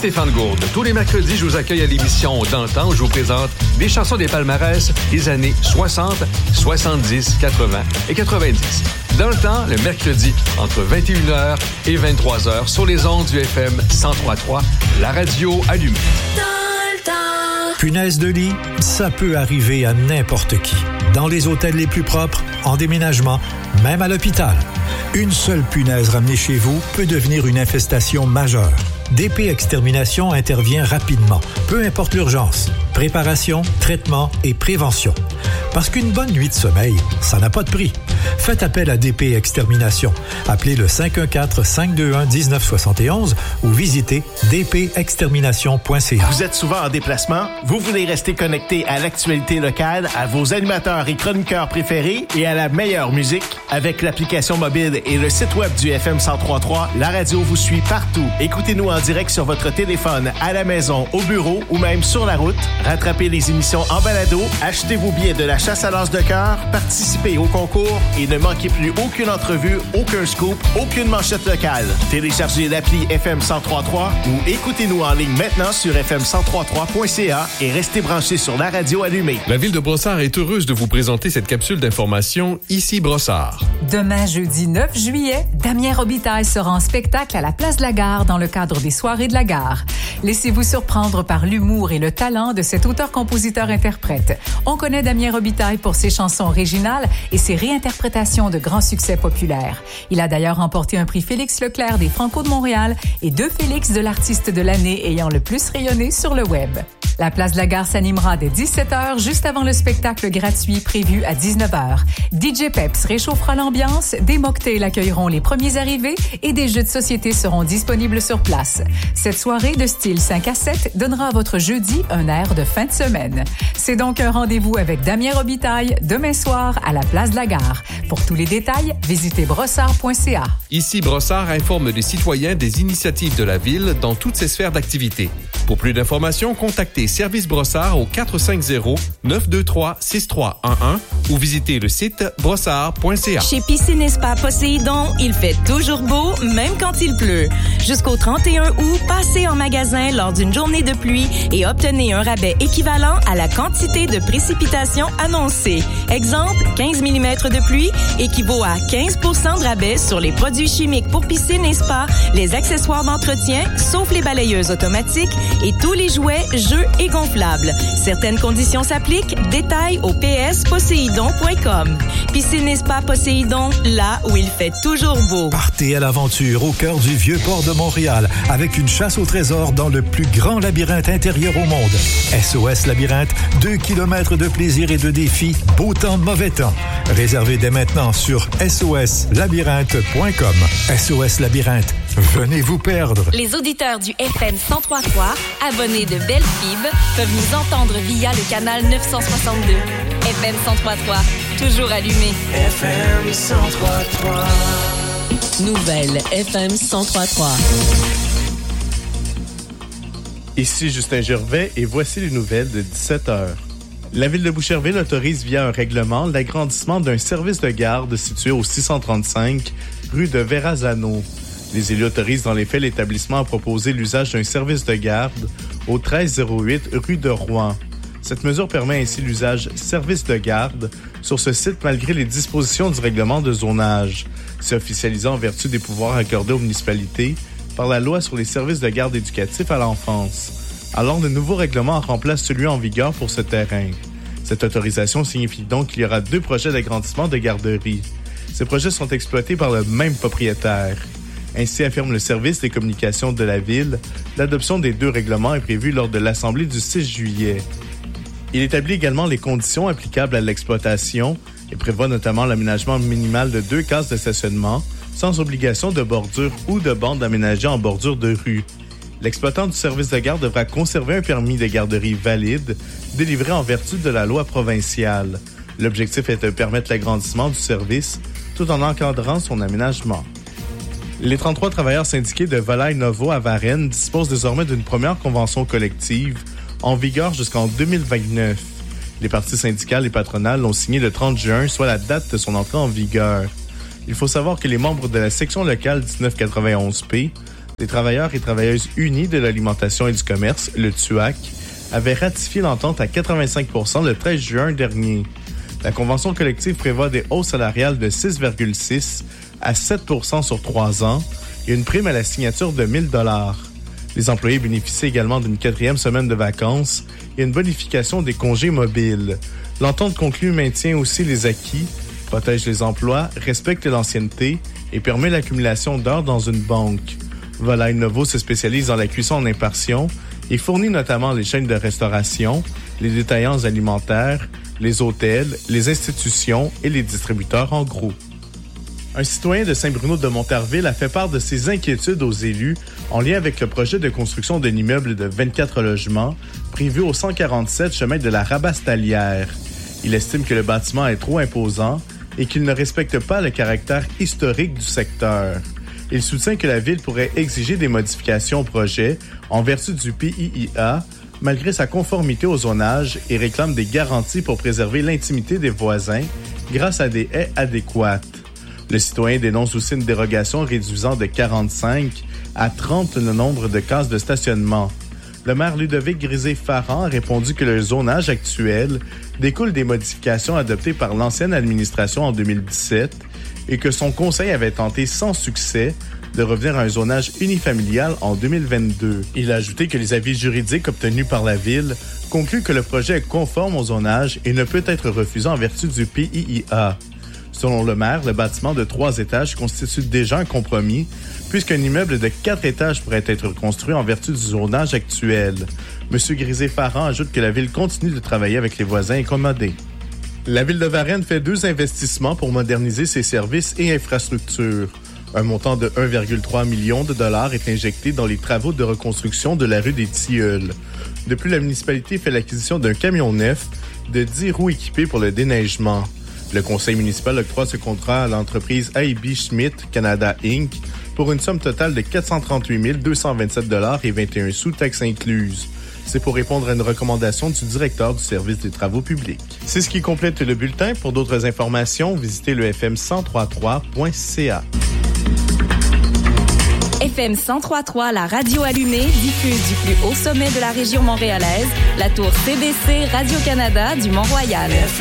Stéphane Gourde. Tous les mercredis, je vous accueille à l'émission Dans le temps où je vous présente des chansons des palmarès des années 60, 70, 80 et 90. Dans le temps, le mercredi, entre 21h et 23h, sur les ondes du FM 103.3, la radio allumée. Punaise de lit, ça peut arriver à n'importe qui. Dans les hôtels les plus propres, en déménagement, même à l'hôpital. Une seule punaise ramenée chez vous peut devenir une infestation majeure. DP Extermination intervient rapidement, peu importe l'urgence. Préparation, traitement et prévention. Parce qu'une bonne nuit de sommeil, ça n'a pas de prix. Faites appel à DP Extermination. Appelez le 514-521-1971 ou visitez dpextermination.ca. Vous êtes souvent en déplacement? Vous voulez rester connecté à l'actualité locale, à vos animateurs et chroniqueurs préférés et à la meilleure musique? Avec l'application mobile et le site web du FM 103.3, la radio vous suit partout. Écoutez-nous en direct sur votre téléphone, à la maison, au bureau ou même sur la route. Rattrapez les émissions en balado, achetez vos billets de la chasse à l'as de cœur, participez au concours et ne manquez plus aucune entrevue, aucun scoop, aucune manchette locale. Téléchargez l'appli FM 103.3 ou écoutez-nous en ligne maintenant sur fm1033.ca et restez branchés sur la radio allumée. La ville de Brossard est heureuse de vous présenter cette capsule d'information Ici Brossard. Demain, jeudi 9 juillet, Damien Robitaille sera en spectacle à la Place de la Gare dans le cadre des Soirées de la Gare. Laissez-vous surprendre par l'humour et le talent de cet auteur-compositeur-interprète. On connaît Damien Robitaille pour ses chansons originales et ses réinterprétations de grands succès populaires. Il a d'ailleurs remporté un prix Félix Leclerc des Franco de Montréal et 2 Félix de l'artiste de l'année ayant le plus rayonné sur le web. La Place de la Gare s'animera dès 17h, juste avant le spectacle gratuit prévu à 19h. DJ Peps réchauffera l'ambiance, des mocktails accueilleront les premiers arrivés et des jeux de société seront disponibles sur place. Cette soirée de style 5 à 7 donnera à votre jeudi un air de fin de semaine. C'est donc un rendez-vous avec Damien Robitaille demain soir à la Place de la Gare. Pour tous les détails, visitez brossard.ca. Ici Brossard informe les citoyens des initiatives de la ville dans toutes ses sphères d'activité. Pour plus d'informations, contactez Service Brossard au 450-923-6311 ou visitez le site brossard.ca. Chez Piscine et Spa Poséidon, il fait toujours beau, même quand il pleut. Jusqu'au 31 août, passez en magasin lors d'une journée de pluie et obtenez un rabais équivalent à la quantité de précipitations annoncée. Exemple, 15 mm de pluie équivaut à 15 % de rabais sur les produits chimiques pour piscine et spa, les accessoires d'entretien, sauf les balayeuses automatiques et tous les jouets, jeux et gonflables. Certaines conditions s'appliquent. Détails au psposéidon.com. Piscine et Spa Poséidon, là où il fait toujours beau. Partez à l'aventure au cœur du vieux port de Montréal avec une chasse au trésor dans le plus grand labyrinthe intérieur au monde. SOS Labyrinthe, 2 kilomètres de plaisir et de défis, beau temps, mauvais temps. Réservez dès maintenant sur soslabyrinthe.com. SOS Labyrinthe, venez vous perdre. Les auditeurs du FM 103.3, abonnés de Belle Fib, peuvent nous entendre via le canal 962. FM 103.3, toujours allumé. FM 103.3. Nouvelle FM 103.3. Ici Justin Gervais et voici les nouvelles de 17h. La ville de Boucherville autorise via un règlement l'agrandissement d'un service de garde situé au 635 rue de Verrazano. Les élus autorisent dans les faits l'établissement à proposer l'usage d'un service de garde au 1308 rue de Rouen. Cette mesure permet ainsi l'usage service de garde sur ce site malgré les dispositions du règlement de zonage. C'est officialisé en vertu des pouvoirs accordés aux municipalités par la loi sur les services de garde éducatifs à l'enfance. Alors, le nouveau règlement remplace celui en vigueur pour ce terrain. Cette autorisation signifie donc qu'il y aura 2 projets d'agrandissement de garderie. Ces projets sont exploités par le même propriétaire. Ainsi affirme le service des communications de la ville, l'adoption des 2 règlements est prévue lors de l'Assemblée du 6 juillet. Il établit également les conditions applicables à l'exploitation et prévoit notamment l'aménagement minimal de 2 cases de stationnement, sans obligation de bordure ou de bande aménagée en bordure de rue. L'exploitant du service de garde devra conserver un permis de garderie valide, délivré en vertu de la loi provinciale. L'objectif est de permettre l'agrandissement du service, tout en encadrant son aménagement. Les 33 travailleurs syndiqués de Volaille Novo à Varennes disposent désormais d'une première convention collective en vigueur jusqu'en 2029. Les parties syndicales et patronales l'ont signé le 30 juin, soit la date de son entrée en vigueur. Il faut savoir que les membres de la section locale 1991P Les travailleurs et travailleuses unis de l'alimentation et du commerce, le TUAC, avaient ratifié l'entente à 85% le 13 juin dernier. La convention collective prévoit des hausses salariales de 6,6 à 7% sur 3 ans et une prime à la signature de 1 000 $. Les employés bénéficient également d'une 4e semaine de vacances et une bonification des congés mobiles. L'entente conclue maintient aussi les acquis, protège les emplois, respecte l'ancienneté et permet l'accumulation d'heures dans une banque. Volaille Novo se spécialise dans la cuisson en immersion et fournit notamment les chaînes de restauration, les détaillants alimentaires, les hôtels, les institutions et les distributeurs en gros. Un citoyen de Saint-Bruno de Montarville a fait part de ses inquiétudes aux élus en lien avec le projet de construction d'un immeuble de 24 logements prévu au 147 chemin de la Rabastalière. Il estime que le bâtiment est trop imposant et qu'il ne respecte pas le caractère historique du secteur. Il soutient que la Ville pourrait exiger des modifications au projet en vertu du PIIA, malgré sa conformité au zonage, et réclame des garanties pour préserver l'intimité des voisins grâce à des haies adéquates. Le citoyen dénonce aussi une dérogation réduisant de 45 à 30 le nombre de cases de stationnement. Le maire Ludovic Grisé-Farran a répondu que le zonage actuel découle des modifications adoptées par l'ancienne administration en 2017 et que son conseil avait tenté sans succès de revenir à un zonage unifamilial en 2022. Il a ajouté que les avis juridiques obtenus par la Ville concluent que le projet est conforme au zonage et ne peut être refusé en vertu du PIIA. Selon le maire, le bâtiment de 3 étages constitue déjà un compromis puisqu'un immeuble de 4 étages pourrait être construit en vertu du zonage actuel. M. Grisé-Farran ajoute que la Ville continue de travailler avec les voisins incommodés. La Ville de Varennes fait 2 investissements pour moderniser ses services et infrastructures. Un montant de 1,3 million de dollars est injecté dans les travaux de reconstruction de la rue des Tilleuls. De plus, la municipalité fait l'acquisition d'un camion neuf de 10 roues équipées pour le déneigement. Le conseil municipal octroie ce contrat à l'entreprise A.B. Schmidt Canada Inc. pour une somme totale de 438 227 $ et 21 sous taxes incluses. C'est pour répondre à une recommandation du directeur du service des travaux publics. C'est ce qui complète le bulletin. Pour d'autres informations, visitez le fm1033.ca. FM 103.3, la radio allumée, diffuse du plus haut sommet de la région montréalaise, la tour CBC Radio-Canada du Mont-Royal.